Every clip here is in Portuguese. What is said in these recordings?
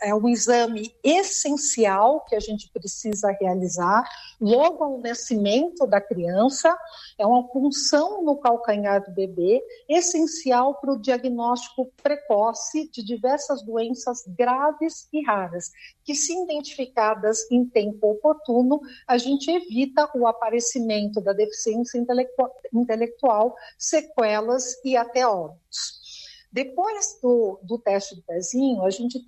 é um exame essencial que a gente precisa realizar logo ao nascimento da criança. É uma punção no calcanhar do bebê, essencial para o diagnóstico precoce de diversas doenças graves e raras, que, se identificadas em tempo oportuno, a gente evita o aparecimento da deficiência intelectual, sequelas e até óbitos. Depois do teste do pezinho, a gente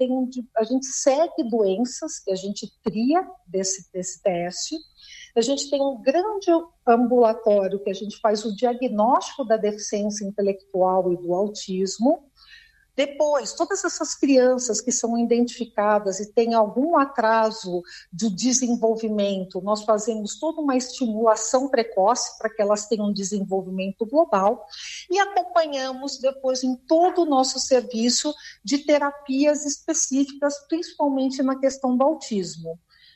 segue doenças que a gente tria desse teste. A gente tem um grande ambulatório que a gente faz o diagnóstico da deficiência intelectual e do autismo. Depois, todas essas crianças que são identificadas e têm algum atraso de desenvolvimento, nós fazemos toda uma estimulação precoce para que elas tenham um desenvolvimento global e acompanhamos depois em todo o nosso serviço de terapias específicas, principalmente na questão do autismo.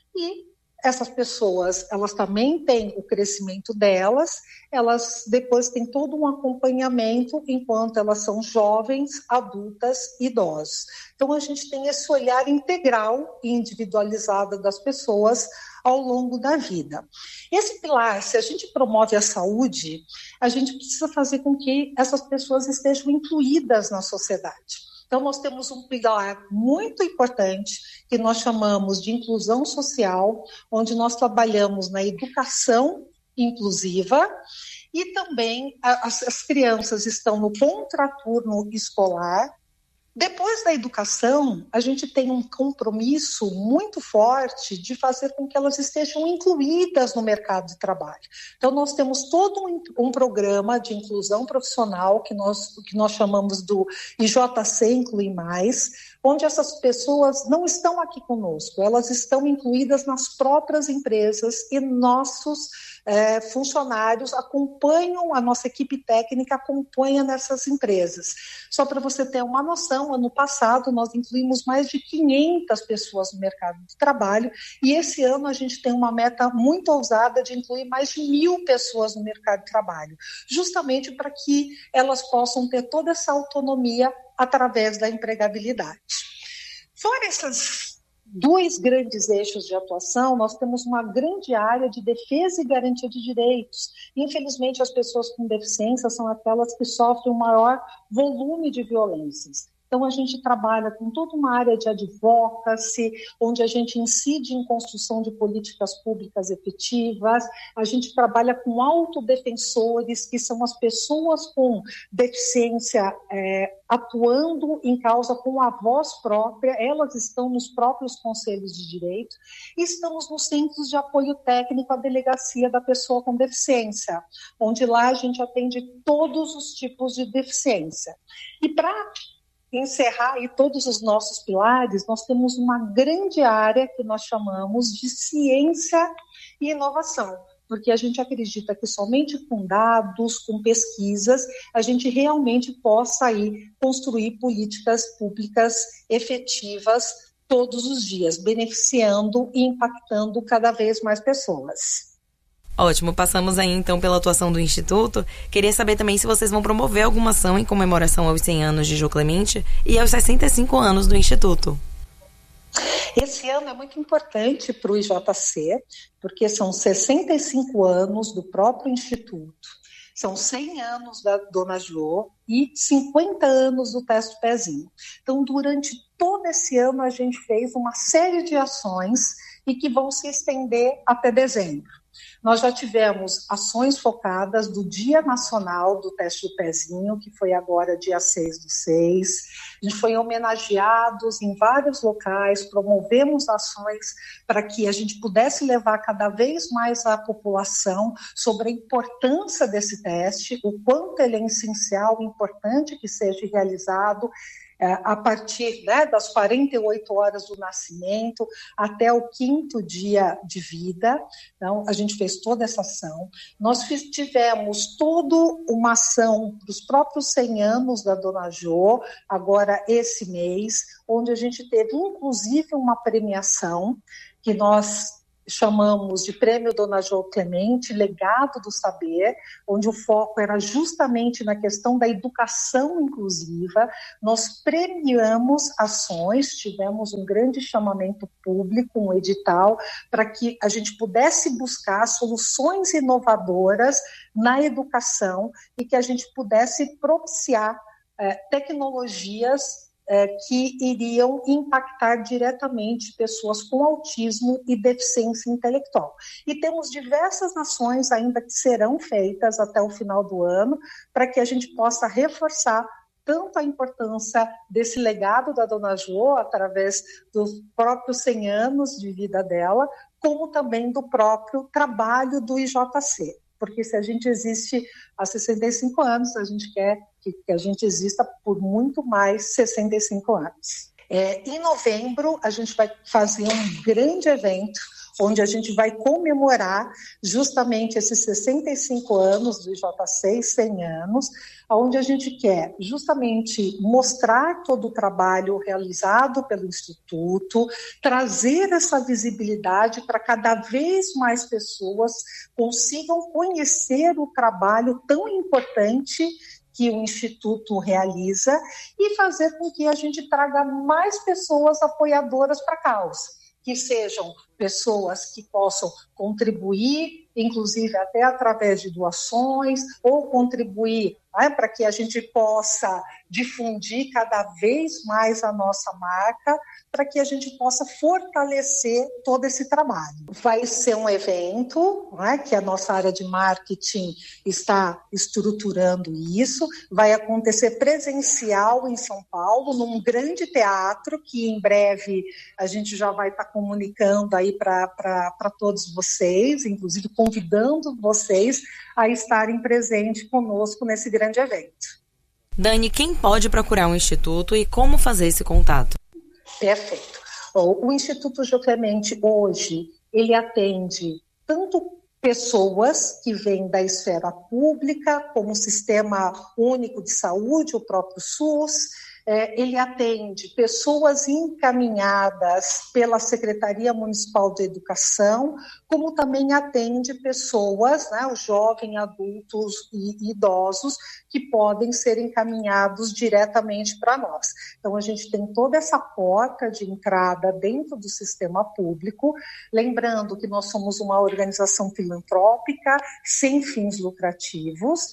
E essas pessoas, elas também têm o crescimento delas, elas depois têm todo um acompanhamento enquanto elas são jovens, adultas e idosos. Então, a gente tem esse olhar integral e individualizado das pessoas ao longo da vida. Esse pilar, se a gente promove a saúde, a gente precisa fazer com que essas pessoas estejam incluídas na sociedade. Então, nós temos um pilar muito importante que nós chamamos de inclusão social, onde nós trabalhamos na educação inclusiva e também as crianças estão no contraturno escolar. Depois da educação, a gente tem um compromisso muito forte de fazer com que elas estejam incluídas no mercado de trabalho. Então, nós temos todo um programa de inclusão profissional que nós chamamos do IJC Inclui Mais, onde essas pessoas não estão aqui conosco, elas estão incluídas nas próprias empresas e nossos funcionários acompanham, a nossa equipe técnica acompanha nessas empresas. Só para você ter uma noção, ano passado nós incluímos mais de 500 pessoas no mercado de trabalho e esse ano a gente tem uma meta muito ousada de incluir mais de 1.000 pessoas no mercado de trabalho, justamente para que elas possam ter toda essa autonomia através da empregabilidade. Fora essas dois grandes eixos de atuação, nós temos uma grande área de defesa e garantia de direitos. Infelizmente, as pessoas com deficiência são aquelas que sofrem o maior volume de violências. Então, a gente trabalha com toda uma área de advocacy, onde a gente incide em construção de políticas públicas efetivas, a gente trabalha com autodefensores, que são as pessoas com deficiência atuando em causa com a voz própria, elas estão nos próprios conselhos de direito, e estamos nos centros de apoio técnico à delegacia da pessoa com deficiência, onde lá a gente atende todos os tipos de deficiência. E para encerrar aí todos os nossos pilares, nós temos uma grande área que nós chamamos de ciência e inovação, porque a gente acredita que somente com dados, com pesquisas, a gente realmente possa aí construir políticas públicas efetivas todos os dias, beneficiando e impactando cada vez mais pessoas. Ótimo, passamos aí então pela atuação do Instituto. Queria saber também se vocês vão promover alguma ação em comemoração aos 100 anos de Jô Clemente e aos 65 anos do Instituto. Esse ano é muito importante para o IJC, porque são 65 anos do próprio Instituto, são 100 anos da Dona Jô e 50 anos do teste do pezinho. Então, durante todo esse ano, a gente fez uma série de ações e que vão se estender até dezembro. Nós já tivemos ações focadas do Dia Nacional do Teste do Pezinho, que foi agora dia 6/6. A gente foi homenageados em vários locais, promovemos ações para que a gente pudesse levar cada vez mais à população sobre a importância desse teste, o quanto ele é essencial, importante que seja realizado, a partir das 48 horas do nascimento até o 5º dia de vida. Então, a gente fez toda essa ação. Nós tivemos toda uma ação dos próprios 100 anos da Dona Jô, agora esse mês, onde a gente teve, inclusive, uma premiação que nós chamamos de Prêmio Dona Jo Clemente, Legado do Saber, onde o foco era justamente na questão da educação inclusiva. Nós premiamos ações, tivemos um grande chamamento público, um edital, para que a gente pudesse buscar soluções inovadoras na educação e que a gente pudesse propiciar tecnologias que iriam impactar diretamente pessoas com autismo e deficiência intelectual. E temos diversas ações ainda que serão feitas até o final do ano para que a gente possa reforçar tanto a importância desse legado da Dona Jo, através dos próprios 100 anos de vida dela, como também do próprio trabalho do IJC. Porque se a gente existe há 65 anos, a gente quer que a gente exista por muito mais 65 anos. Em novembro, a gente vai fazer um grande evento, onde a gente vai comemorar justamente esses 65 anos do IJC, 100 anos, onde a gente quer justamente mostrar todo o trabalho realizado pelo Instituto, trazer essa visibilidade para cada vez mais pessoas consigam conhecer o trabalho tão importante que o Instituto realiza e fazer com que a gente traga mais pessoas apoiadoras para a causa, que sejam pessoas que possam contribuir, inclusive até através de doações, ou contribuir para que a gente possa difundir cada vez mais a nossa marca, para que a gente possa fortalecer todo esse trabalho. Vai ser um evento, que a nossa área de marketing está estruturando isso, vai acontecer presencial em São Paulo, num grande teatro, que em breve a gente já vai estar comunicando aí para todos vocês, inclusive convidando vocês a estarem presentes conosco nesse grande evento. Dani, quem pode procurar o Instituto e como fazer esse contato? Perfeito. O Instituto Jo Clemente hoje, ele atende tanto pessoas que vêm da esfera pública, como o Sistema Único de Saúde, o próprio SUS. Ele atende pessoas encaminhadas pela Secretaria Municipal de Educação, como também atende pessoas, os jovens, adultos e idosos, que podem ser encaminhados diretamente para nós. Então, a gente tem toda essa porta de entrada dentro do sistema público, lembrando que nós somos uma organização filantrópica, sem fins lucrativos,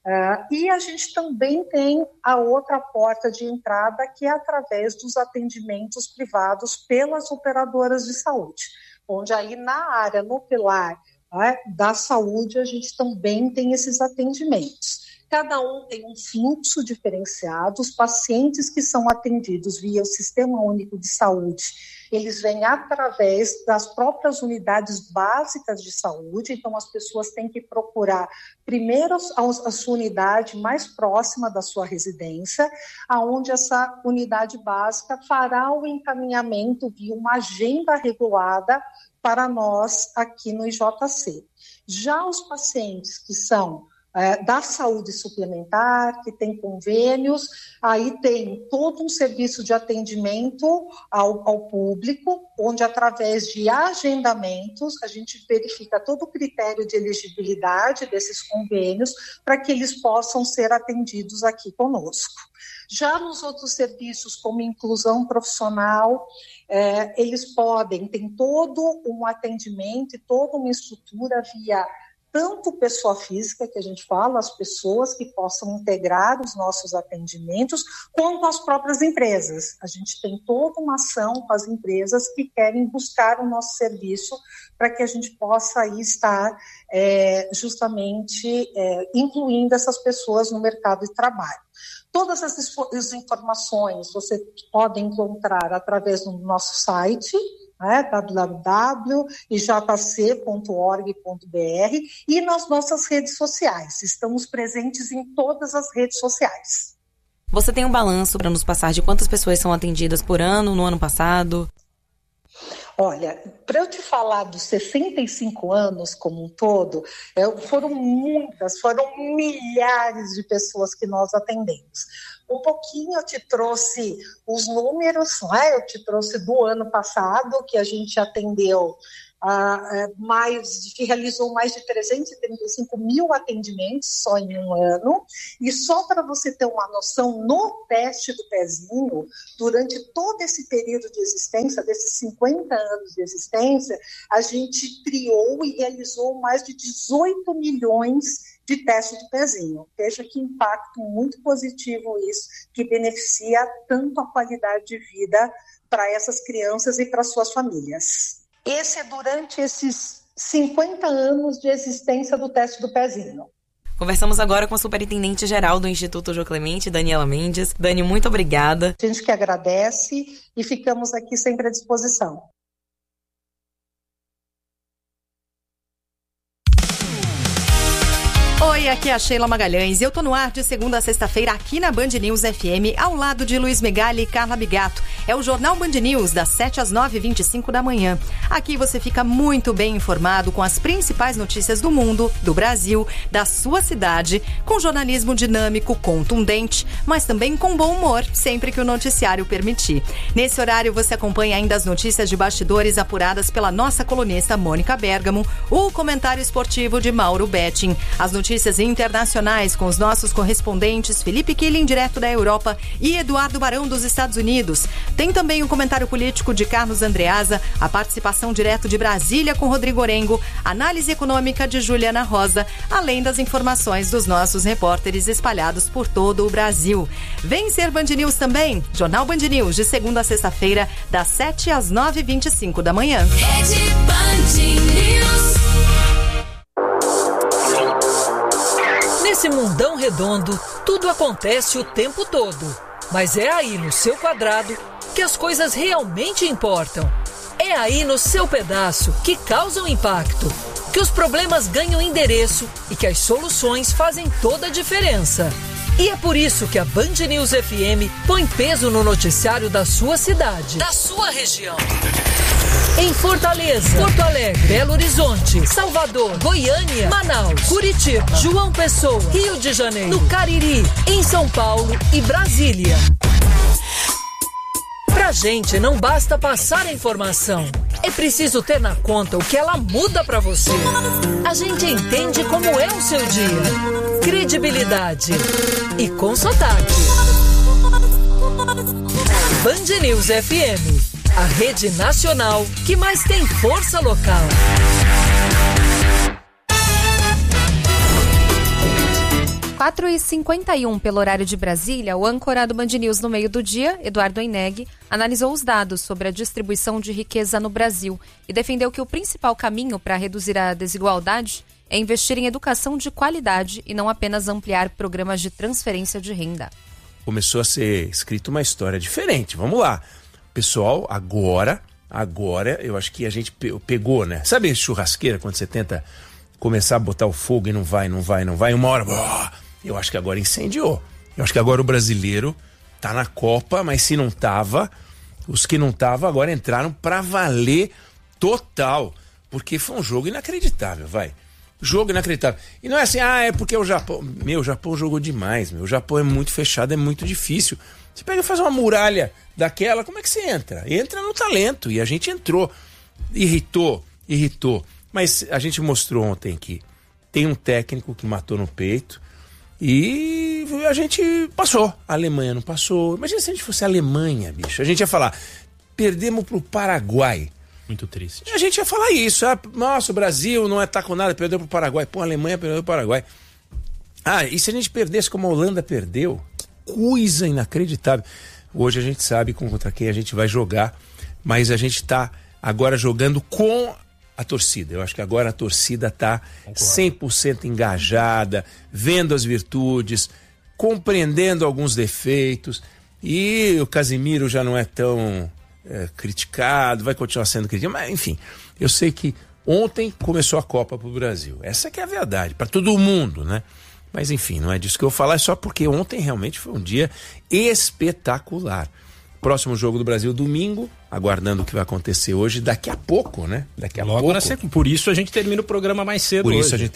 e a gente também tem a outra porta de entrada, que é através dos atendimentos privados pelas operadoras de saúde, onde aí na área, no pilar da saúde, a gente também tem esses atendimentos. Cada um tem um fluxo diferenciado. Os pacientes que são atendidos via o Sistema Único de Saúde, eles vêm através das próprias unidades básicas de saúde, então as pessoas têm que procurar primeiro a sua unidade mais próxima da sua residência, aonde essa unidade básica fará o encaminhamento via uma agenda regulada para nós aqui no IJC. Já os pacientes que são da saúde suplementar, que tem convênios, aí tem todo um serviço de atendimento ao público, onde através de agendamentos a gente verifica todo o critério de elegibilidade desses convênios para que eles possam ser atendidos aqui conosco. Já nos outros serviços, como inclusão profissional, eles tem todo um atendimento e toda uma estrutura via tanto pessoa física, que a gente fala, as pessoas que possam integrar os nossos atendimentos, quanto as próprias empresas. A gente tem toda uma ação com as empresas que querem buscar o nosso serviço para que a gente possa aí estar justamente incluindo essas pessoas no mercado de trabalho. Todas essas informações você pode encontrar através do nosso site, www.ijc.org.br, e nas nossas redes sociais. Estamos presentes em todas as redes sociais. Você tem um balanço para nos passar de quantas pessoas são atendidas por ano, no ano passado? Olha, para eu te falar dos 65 anos como um todo, foram milhares de pessoas que nós atendemos. Um pouquinho eu te trouxe os números, eu te trouxe do ano passado, que a gente atendeu realizou mais de 335 mil atendimentos só em um ano. E só para você ter uma noção, no teste do pezinho, durante todo esse período de existência, desses 50 anos de existência, a gente criou e realizou mais de 18 milhões de teste de pezinho. Veja que impacto muito positivo isso, que beneficia tanto a qualidade de vida para essas crianças e para suas famílias. Esse é durante esses 50 anos de existência do teste do pezinho. Conversamos agora com a superintendente-geral do Instituto Jô Clemente, Daniela Mendes. Dani, muito obrigada. A gente que agradece e ficamos aqui sempre à disposição. Oi, aqui é a Sheila Magalhães e eu tô no ar de segunda a sexta-feira aqui na Band News FM, ao lado de Luiz Megali e Carla Bigato. É o Jornal Band News, das 7 às 9h25 da manhã. Aqui você fica muito bem informado com as principais notícias do mundo, do Brasil, da sua cidade, com jornalismo dinâmico, contundente, mas também com bom humor, sempre que o noticiário permitir. Nesse horário você acompanha ainda as notícias de bastidores apuradas pela nossa colunista Mônica Bergamo, o comentário esportivo de Mauro Betting, as notícias internacionais com os nossos correspondentes Felipe Killing, direto da Europa, e Eduardo Barão, dos Estados Unidos. Tem também o comentário político de Carlos Andreasa, a participação direto de Brasília com Rodrigo Orengo, análise econômica de Juliana Rosa, além das informações dos nossos repórteres espalhados por todo o Brasil. Vem ser Band News também, Jornal Band News, de segunda a sexta-feira, das 7 às 9h25 da manhã. Rede Band News. Nesse mundão redondo, tudo acontece o tempo todo. Mas é aí no seu quadrado que as coisas realmente importam. É aí no seu pedaço que causam impacto, que os problemas ganham endereço e que as soluções fazem toda a diferença. E é por isso que a Band News FM põe peso no noticiário da sua cidade, da sua região. Em Fortaleza, Porto Alegre, Belo Horizonte, Salvador, Goiânia, Manaus, Curitiba, João Pessoa, Rio de Janeiro, no Cariri, em São Paulo e Brasília. Pra gente não basta passar a informação, é preciso ter na conta o que ela muda pra você. A gente entende como é o seu dia. Credibilidade e com sotaque. Band News FM. A rede nacional que mais tem força local. 4h51 pelo horário de Brasília, o âncora do Band News no meio do dia, Eduardo Oineg, analisou os dados sobre a distribuição de riqueza no Brasil e defendeu que o principal caminho para reduzir a desigualdade é investir em educação de qualidade e não apenas ampliar programas de transferência de renda. Começou a ser escrita uma história diferente. Vamos lá. Pessoal, agora, eu acho que a gente pegou, né? Sabe churrasqueira, quando você tenta começar a botar o fogo e não vai, uma hora, eu acho que agora incendiou. Eu acho que agora o brasileiro tá na Copa, mas se não tava, os que não estavam agora entraram pra valer total, porque foi um jogo inacreditável, Jogo inacreditável. E não é assim, é porque o Japão... o Japão jogou demais, O Japão é muito fechado, é muito difícil. Você pega e faz uma muralha daquela, como é que você entra? Entra no talento, e a gente entrou. Irritou. Mas a gente mostrou ontem que tem um técnico que matou no peito e a gente passou. A Alemanha não passou. Imagina se a gente fosse a Alemanha, bicho. A gente ia falar, perdemos pro Paraguai. Muito triste. A gente ia falar isso. Nossa, o Brasil não tá com nada, perdeu pro Paraguai. Pô, a Alemanha perdeu pro Paraguai. E se a gente perdesse como a Holanda perdeu? Coisa inacreditável. Hoje a gente sabe contra quem a gente vai jogar, mas a gente tá agora jogando com a torcida. Eu acho que agora a torcida tá 100% engajada, vendo as virtudes, compreendendo alguns defeitos, e o Casimiro já não é tão criticado, vai continuar sendo criticado, mas enfim, eu sei que ontem começou a Copa pro Brasil. Essa que é a verdade, para todo mundo, né? Mas enfim, não é disso que eu vou falar, é só porque ontem realmente foi um dia espetacular. Próximo jogo do Brasil domingo, aguardando o que vai acontecer hoje, daqui a pouco, né? Por isso a gente termina o programa mais cedo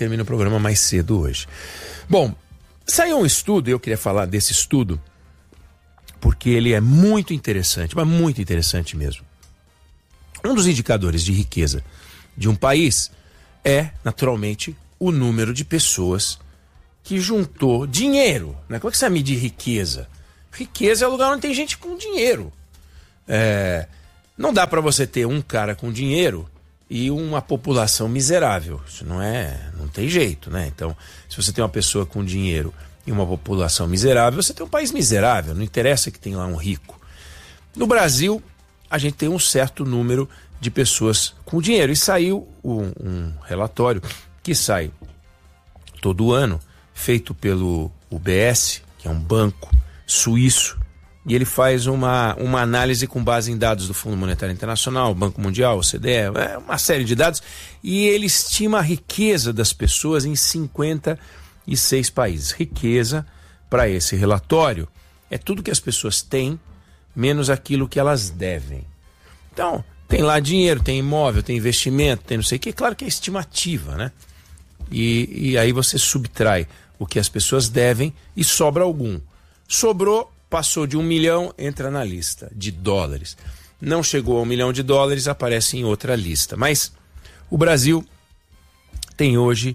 hoje. Bom, saiu um estudo, eu queria falar desse estudo, porque ele é muito interessante, mas muito interessante mesmo. Um dos indicadores de riqueza de um país é, naturalmente, o número de pessoas que juntou dinheiro, né? Como é que você vai medir riqueza? Riqueza é o lugar onde tem gente com dinheiro. Não dá para você ter um cara com dinheiro e uma população miserável. Isso não tem jeito, né? Então, se você tem uma pessoa com dinheiro e uma população miserável, você tem um país miserável. Não interessa que tem lá um rico. No Brasil, a gente tem um certo número de pessoas com dinheiro. E saiu um relatório que sai todo ano, feito pelo UBS, que é um banco suíço, e ele faz uma análise com base em dados do Fundo Monetário Internacional, Banco Mundial, OCDE, uma série de dados, e ele estima a riqueza das pessoas em 56 países. Riqueza, para esse relatório, é tudo que as pessoas têm, menos aquilo que elas devem. Então, tem lá dinheiro, tem imóvel, tem investimento, tem não sei o que, claro que é estimativa, né? E aí você subtrai o que as pessoas devem e sobra algum. Sobrou, passou de 1 milhão, entra na lista de dólares. Não chegou a 1 milhão de dólares, aparece em outra lista. Mas o Brasil tem hoje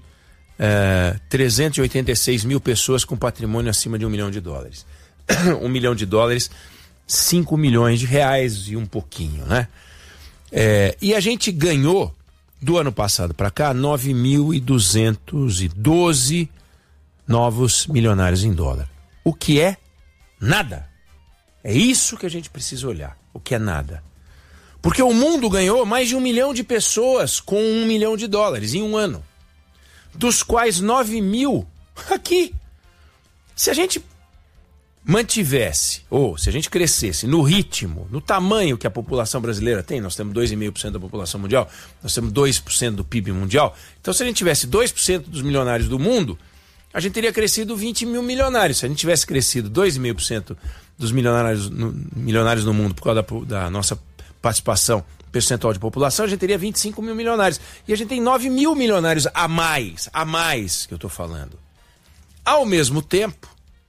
386 mil pessoas com patrimônio acima de 1 milhão de dólares. 1 milhão de dólares, 5 milhões de reais e um pouquinho, né? E a gente ganhou, do ano passado para cá, 9.212 novos milionários em dólar. O que é nada. É isso que a gente precisa olhar. O que é nada. Porque o mundo ganhou mais de 1 milhão de pessoas com 1 milhão de dólares em um ano. Dos quais 9 mil aqui. Se a gente mantivesse, ou se a gente crescesse no ritmo, no tamanho que a população brasileira tem, nós temos 2,5% da população mundial, nós temos 2% do PIB mundial, então se a gente tivesse 2% dos milionários do mundo, a gente teria crescido 20 mil milionários. Se a gente tivesse crescido 2,5% dos milionários no mundo por causa da nossa participação percentual de população, a gente teria 25 mil milionários. E a gente tem 9 mil milionários a mais que eu estou falando. Ao mesmo tempo,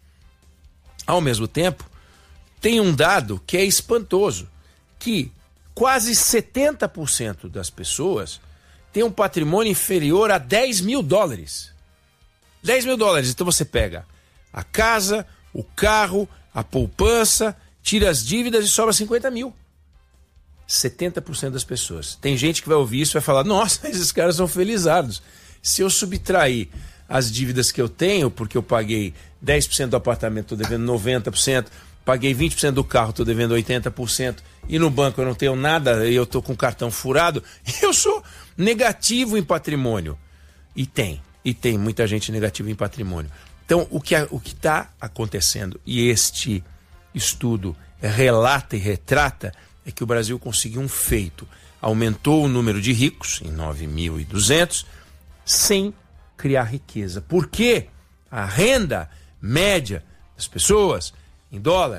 tem um dado que é espantoso, que quase 70% das pessoas têm um patrimônio inferior a 10 mil dólares. 10 mil dólares, então você pega a casa, o carro, a poupança, tira as dívidas e sobra 50 mil. 70% das pessoas. Tem gente que vai ouvir isso e vai falar, nossa, esses caras são felizados. Se eu subtrair as dívidas que eu tenho, porque eu paguei 10% do apartamento, estou devendo 90%, paguei 20% do carro, estou devendo 80%, e no banco eu não tenho nada, e eu estou com o cartão furado, eu sou negativo em patrimônio. E tem muita gente negativa em patrimônio. Então, o que está acontecendo, e este estudo relata e retrata, é que o Brasil conseguiu um feito. Aumentou o número de ricos, em 9.200, sem criar riqueza. Porque a renda média das pessoas, em dólar,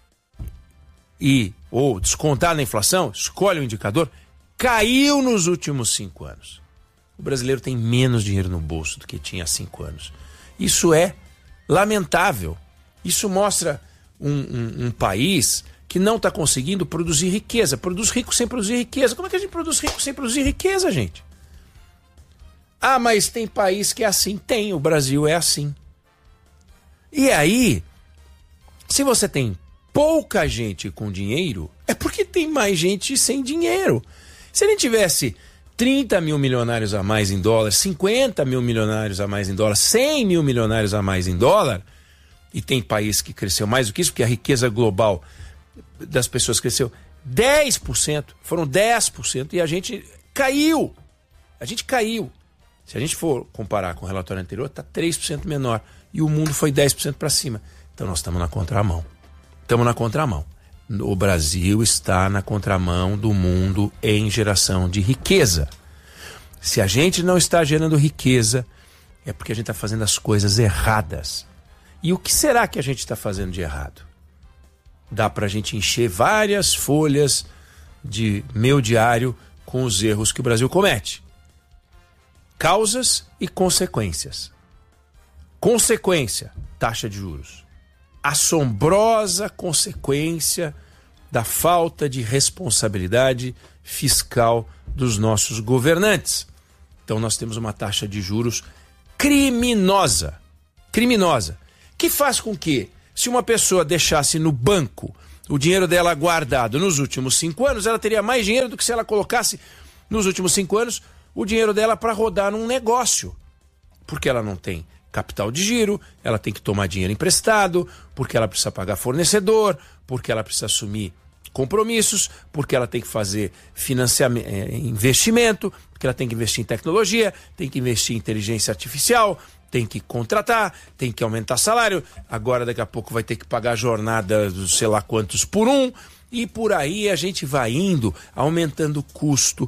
ou descontar na inflação, escolhe o indicador, caiu nos últimos 5 anos. O brasileiro tem menos dinheiro no bolso do que tinha há 5 anos. Isso é lamentável. Isso mostra um país que não está conseguindo produzir riqueza. Produz rico sem produzir riqueza. Como é que a gente produz rico sem produzir riqueza, gente? Ah, mas tem país que é assim. Tem, o Brasil é assim. E aí, se você tem pouca gente com dinheiro, é porque tem mais gente sem dinheiro. Se a gente tivesse 30 mil milionários a mais em dólar, 50 mil milionários a mais em dólar, 100 mil milionários a mais em dólar, e tem país que cresceu mais do que isso, porque a riqueza global das pessoas cresceu 10%, foram 10%, e a gente caiu. Se a gente for comparar com o relatório anterior, está 3% menor, e o mundo foi 10% para cima. Então nós estamos na contramão. O Brasil está na contramão do mundo em geração de riqueza. Se a gente não está gerando riqueza, é porque a gente está fazendo as coisas erradas. E o que será que a gente está fazendo de errado? Dá para a gente encher várias folhas de meu diário com os erros que o Brasil comete. Causas e consequências. Consequência, taxa de juros. Assombrosa consequência da falta de responsabilidade fiscal dos nossos governantes. Então nós temos uma taxa de juros criminosa, que faz com que, se uma pessoa deixasse no banco o dinheiro dela guardado nos últimos 5 anos, ela teria mais dinheiro do que se ela colocasse nos últimos 5 anos o dinheiro dela para rodar num negócio. Porque ela não tem capital de giro, ela tem que tomar dinheiro emprestado, porque ela precisa pagar fornecedor, porque ela precisa assumir compromissos, porque ela tem que fazer financiamento, investimento, porque ela tem que investir em tecnologia, tem que investir em inteligência artificial, tem que contratar, tem que aumentar salário, agora daqui a pouco vai ter que pagar jornada sei lá quantos por um, e por aí a gente vai indo, aumentando custo,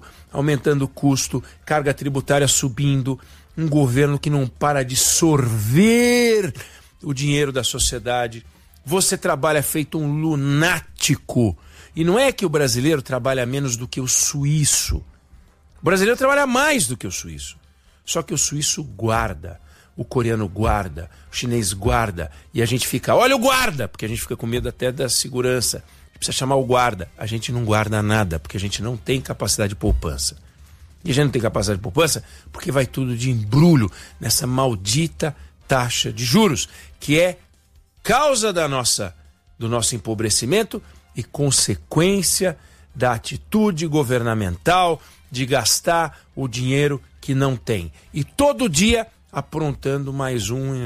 carga tributária subindo, um governo que não para de sorver o dinheiro da sociedade. Você trabalha feito um lunático. E não é que o brasileiro trabalha menos do que o suíço. O brasileiro trabalha mais do que o suíço. Só que o suíço guarda, o coreano guarda, o chinês guarda. E a gente fica, olha o guarda, porque a gente fica com medo até da segurança. Precisa chamar o guarda. A gente não guarda nada, porque a gente não tem capacidade de poupança. E a gente não tem capacidade de poupança porque vai tudo de embrulho nessa maldita taxa de juros, que é causa do nosso empobrecimento e consequência da atitude governamental de gastar o dinheiro que não tem. E todo dia aprontando mais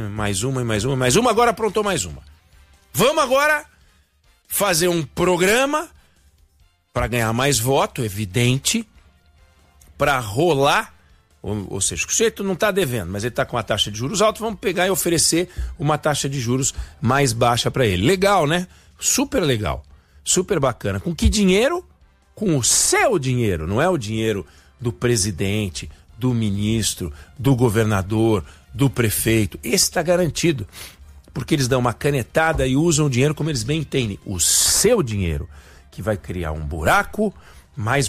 uma, agora aprontou mais uma. Vamos agora fazer um programa para ganhar mais voto, evidente, para rolar, ou seja, o sujeito não está devendo, mas ele está com uma taxa de juros alta, vamos pegar e oferecer uma taxa de juros mais baixa para ele. Legal, né? Super legal, super bacana. Com que dinheiro? Com o seu dinheiro, não é o dinheiro do presidente, do ministro, do governador, do prefeito. Esse está garantido, porque eles dão uma canetada e usam o dinheiro como eles bem entendem. O seu dinheiro, que vai criar um buraco, mais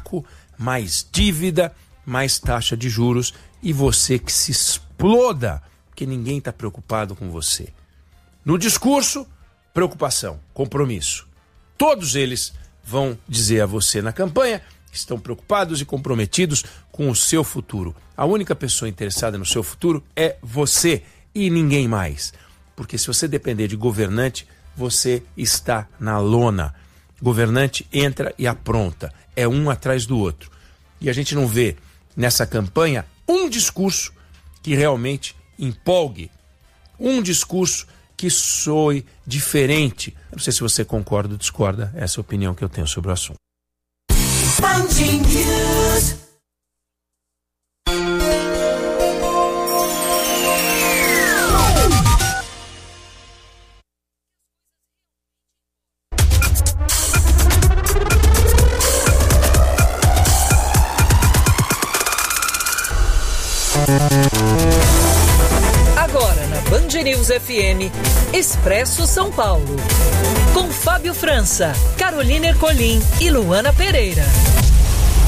dívida, mais taxa de juros, e você que se exploda, porque ninguém está preocupado com você. No discurso, preocupação, compromisso. Todos eles vão dizer a você na campanha que estão preocupados e comprometidos com o seu futuro. A única pessoa interessada no seu futuro é você e ninguém mais. Porque se você depender de governante, você está na lona. Governante entra e apronta. É um atrás do outro. E a gente não vê nessa campanha um discurso que realmente empolgue. Um discurso que soe diferente. Eu não sei se você concorda ou discorda. Essa é a opinião que eu tenho sobre o assunto. Agora na Band News FM, Expresso São Paulo. Com Fábio França, Carolina Ercolim e Luana Pereira.